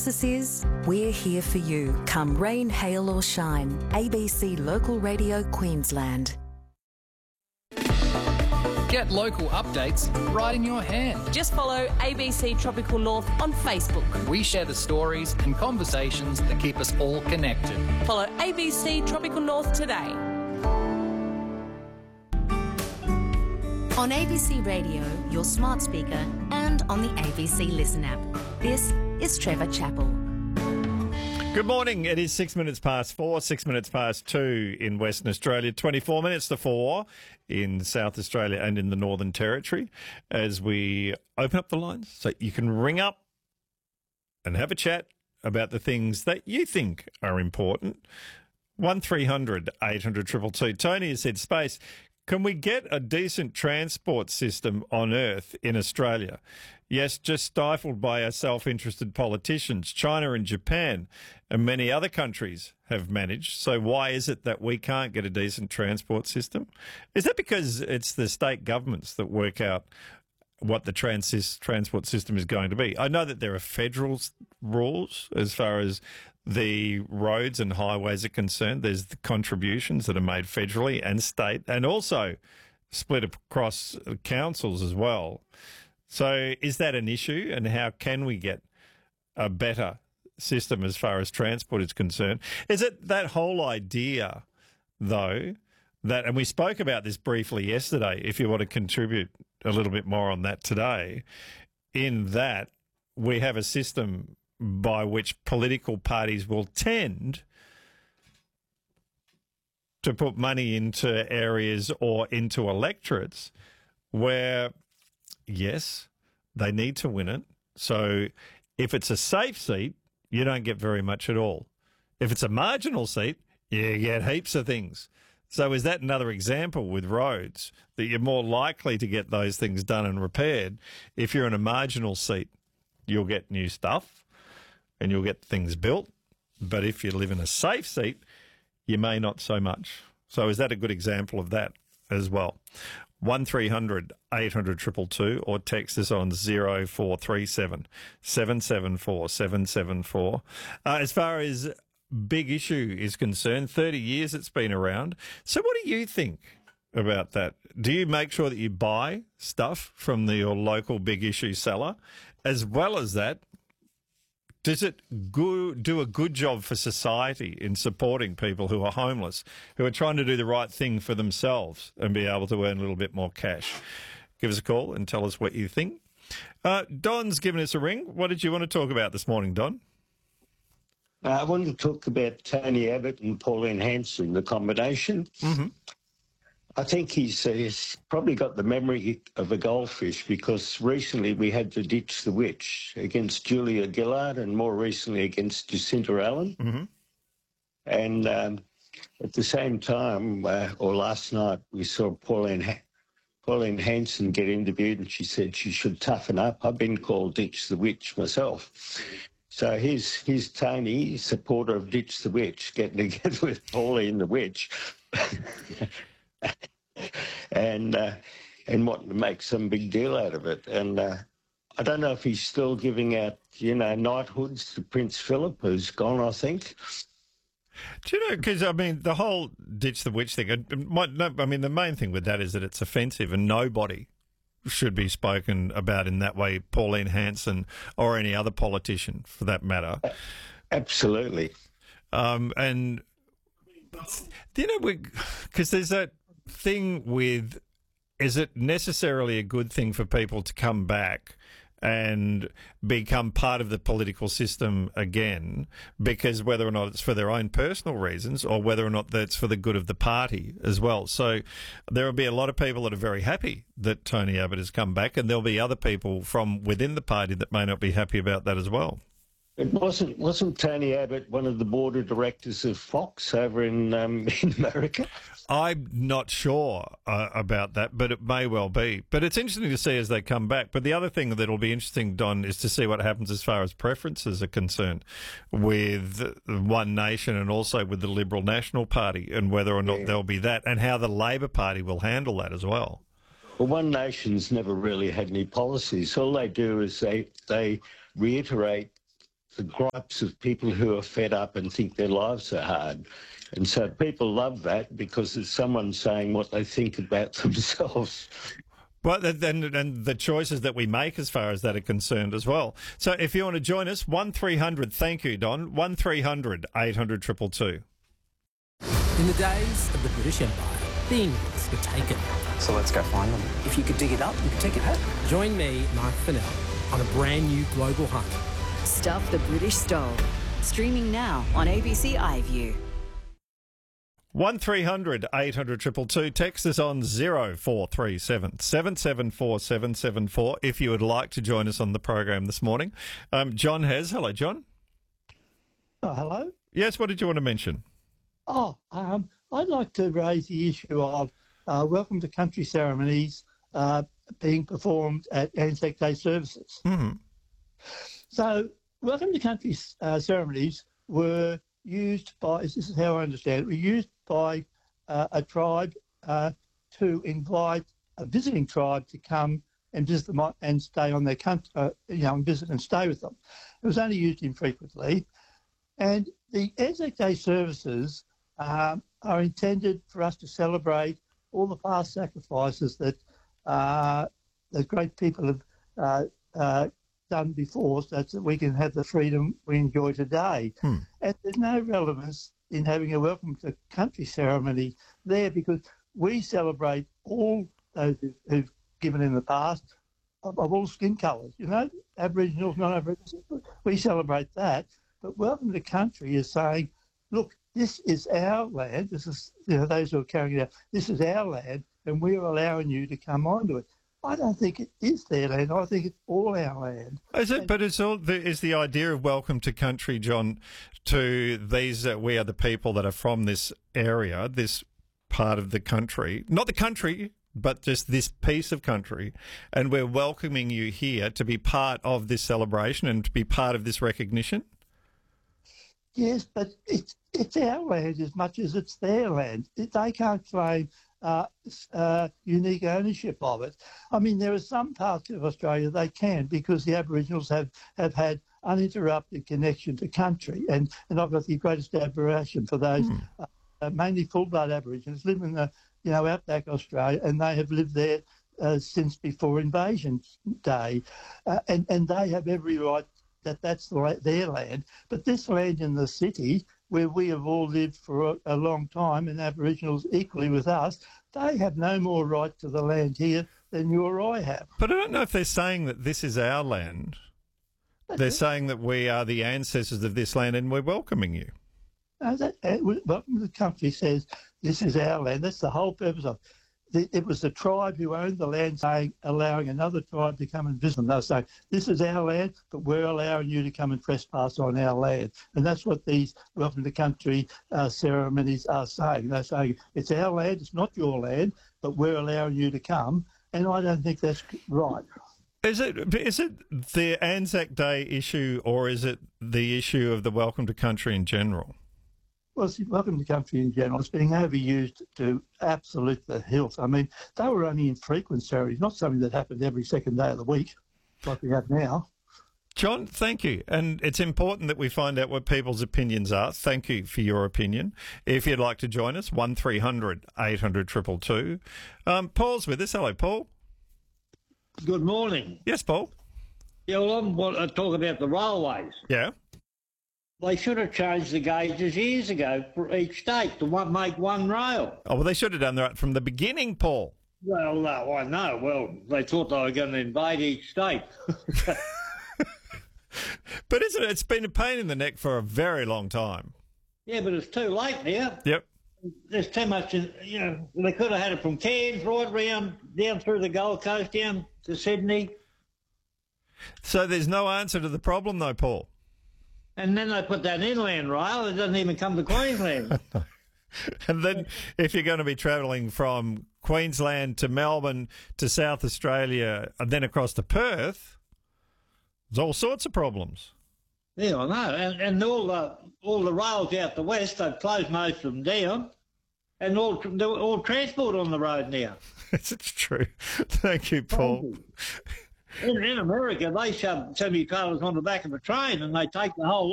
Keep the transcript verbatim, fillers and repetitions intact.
emphasis is we're here for you, come rain, hail or shine. A B C Local Radio Queensland. Get local updates right in your hand. Just follow A B C Tropical North on Facebook. We share the stories and conversations that keep us all connected. Follow A B C Tropical North today. On A B C Radio, your smart speaker, and on the A B C Listen app. This is Trevor Chappell. Good morning. It is six minutes past four, six minutes past two in Western Australia, twenty-four minutes to four in South Australia and in the Northern Territory as we open up the lines so you can ring up and have a chat about the things that you think are important. one three hundred eight hundred two two two. Tony has said, Space, can we get a decent transport system on Earth in Australia? Yes, just stifled by our self-interested politicians. China and Japan and many other countries have managed. So why is it that we can't get a decent transport system? Is that because it's the state governments that work out what the trans- transport system is going to be? I know that there are federal rules as far as the roads and highways are concerned. There's the contributions that are made federally and state, and also split across councils as well. So is that an issue, and how can we get a better system as far as transport is concerned? Is it that whole idea, though, that, and we spoke about this briefly yesterday, if you want to contribute a little bit more on that today, in that we have a system by which political parties will tend to put money into areas or into electorates where, yes, they need to win it. So if it's a safe seat, you don't get very much at all. If it's a marginal seat, you get heaps of things. So is that another example with roads, that you're more likely to get those things done and repaired? If you're in a marginal seat, you'll get new stuff and you'll get things built. But if you live in a safe seat, you may not so much. So is that a good example of that as well? one three hundred eight hundred two two two or text us on zero four three seven seven seven four seven seven four. Uh, as far as Big Issue is concerned, thirty years it's been around. So what do you think about that? Do you make sure that you buy stuff from the, your local Big Issue seller? As well as that, does it go, do a good job for society in supporting people who are homeless, who are trying to do the right thing for themselves and be able to earn a little bit more cash? Give us a call and tell us what you think. Uh, Don's given us a ring. What did you want to talk about this morning, Don? Uh, I wanted to talk about Tony Abbott and Pauline Hanson, the combination. Mm-hmm. I think he's, uh, he's probably got the memory of a goldfish, because recently we had to ditch the witch against Julia Gillard and more recently against Jacinta Allen. Mm-hmm. And um, at the same time, uh, or last night, we saw Pauline, ha- Pauline Hanson get interviewed, and she said she should toughen up. I've been called Ditch the Witch myself. So here's, here's Tony, supporter of Ditch the Witch, getting together with Pauline the Witch. and uh, and wanting to make some big deal out of it. And uh, I don't know if he's still giving out, you know, knighthoods to Prince Philip, who's gone, I think. Do you know, because, I mean, the whole Ditch the Witch thing, it might, no, I mean, the main thing with that is that it's offensive and nobody should be spoken about in that way, Pauline Hanson or any other politician for that matter. Absolutely. Um, and, you know, because there's that thing with, is it necessarily a good thing for people to come back and become part of the political system again, because whether or not it's for their own personal reasons or whether or not that's for the good of the party as well. So there will be a lot of people that are very happy that Tony Abbott has come back, and there'll be other people from within the party that may not be happy about that as well. It wasn't wasn't Tony Abbott one of the board of directors of Fox over in um, in America? I'm not sure uh, about that, but it may well be. But it's interesting to see as they come back. But the other thing that will be interesting, Don, is to see what happens as far as preferences are concerned with One Nation and also with the Liberal National Party, and whether or not yeah. there'll be that, and how the Labor Party will handle that as well. Well, One Nation's never really had any policies. All they do is they they reiterate the gripes of people who are fed up and think their lives are hard. And so people love that because it's someone saying what they think about themselves. Well, then, and the choices that we make as far as that are concerned as well. So if you want to join us, one three hundred, thank you, Don, one three hundred, eight hundred, two two two. In the days of the British Empire, things were taken. So let's go find them. If you could dig it up, you could take it home. Join me, Mark Fennell, on a brand new global hunt. Stuff the British stole. Streaming now on A B C iView. one three hundred, eight hundred, two two two. Text us on zero four three seven, seven seven four, seven seven four if you would like to join us on the program this morning. Um, John has. Hello, John. Oh, hello. Yes, what did you want to mention? Oh, um, I'd like to raise the issue of uh, Welcome to Country ceremonies uh, being performed at Anzac Day services. Mm-hmm. So, Welcome to Country uh, ceremonies were used by, this is how I understand it, were used by uh, a tribe uh, to invite a visiting tribe to come and visit them and stay on their country, uh, you know, and visit and stay with them. It was only used infrequently. And the Anzac Day services um, are intended for us to celebrate all the past sacrifices that uh, the great people have uh, uh, done before, so that we can have the freedom we enjoy today. Hmm. And there's no relevance in having a Welcome to Country ceremony there because we celebrate all those who've given in the past of, of all skin colours, you know, Aboriginals, non-Aboriginals. We celebrate that. But Welcome to Country is saying, look, this is our land. This is, you know, those who are carrying it out. This is our land, and we are allowing you to come onto it. I don't think it is their land. I think it's all our land. Is it? But it's all the, is the idea of Welcome to Country, John, to these, uh, we are the people that are from this area, this part of the country, not the country, but just this piece of country, and we're welcoming you here to be part of this celebration and to be part of this recognition? Yes, but it's it's our land as much as it's their land. They can't claim uh, uh, unique ownership of it. I mean, there are some parts of Australia they can because the Aboriginals have, have had uninterrupted connection to country, and, and I've got the greatest admiration for those, mm. uh, mainly full-blood Aborigines live in the you know outback Australia, and they have lived there uh, since before invasion day, uh, and and they have every right that that's the, their land. But this land in the city, where we have all lived for a, a long time, and Aboriginals equally with us, they have no more right to the land here than you or I have. But I don't know if they're saying that this is our land. That's they're it. saying that we are the ancestors of this land and we're welcoming you. No, that, uh, Welcome to the Country says this is our land. That's the whole purpose of it. It was the tribe who owned the land saying, allowing another tribe to come and visit them. They were saying, this is our land, but we're allowing you to come and trespass on our land. And that's what these Welcome to Country uh, ceremonies are saying. They're saying, it's our land, it's not your land, but we're allowing you to come. And I don't think that's right. Is it is it the Anzac Day issue, or is it the issue of the Welcome to Country in general? Well, see, Welcome to Country in general is being overused to absolute the hilt. I mean, they were only infrequent ceremonies, not something that happened every second day of the week, like we have now. John, thank you. And it's important that we find out what people's opinions are. Thank you for your opinion. If you'd like to join us, one three hundred, eight hundred, two two two. Um, Paul's with us. Hello, Paul. Good morning. Yes, Paul. Yeah, well, I want to talk about the railways. Yeah. They should have changed the gauges years ago for each state to one, make one rail. Oh, well, they should have done that from the beginning, Paul. Well, no, I know. Well, they thought they were going to invade each state. But isn't it? It's been a pain in the neck for a very long time. Yeah, but it's too late now. Yep. There's too much, you know, they could have had it from Cairns right round, down through the Gold Coast, down to Sydney. So there's no answer to the problem, though, Paul? And then they put that inland rail. It doesn't even come to Queensland. And then if you're going to be travelling from Queensland to Melbourne to South Australia and then across to Perth, there's all sorts of problems. Yeah, I know. And, and all the all the rails out the west, they've closed most of them down. And all, all transport on the road now. It's true. Thank you, Paul. Thank you. In, in America, they shove semi-trailers on the back of a train and they take the whole